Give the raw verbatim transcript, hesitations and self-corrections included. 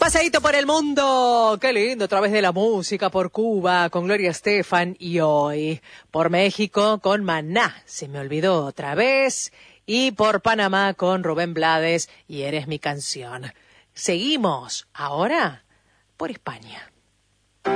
Paseíto por el mundo, qué lindo, a través de la música, por Cuba, con Gloria Estefan, y hoy por México, con Maná, se me olvidó otra vez, y por Panamá, con Rubén Blades, y Eres mi canción. Seguimos, ahora, por España.